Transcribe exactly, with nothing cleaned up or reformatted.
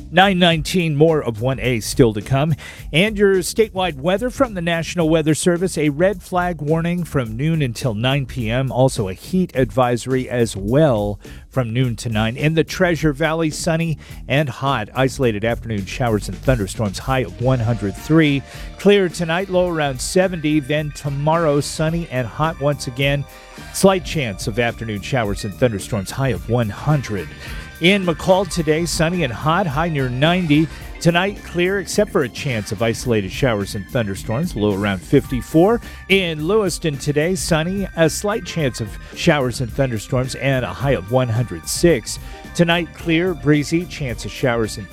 nine nineteen, more of one A still to come. And your statewide weather from the National Weather Service, a red flag warning from noon until nine p.m. Also a heat advisory as well from noon to nine. In the Treasure Valley, sunny and hot. Isolated afternoon showers and thunderstorms, high of one hundred three. Clear tonight, low around seventy. Then tomorrow, sunny and hot once again. Slight chance of afternoon showers and thunderstorms, high of one hundred. In McCall today, sunny and hot, high near ninety. Tonight, clear except for a chance of isolated showers and thunderstorms, low around fifty-four. In Lewiston today, sunny, a slight chance of showers and thunderstorms, and a high of one hundred six. Tonight, clear, breezy, chance of showers and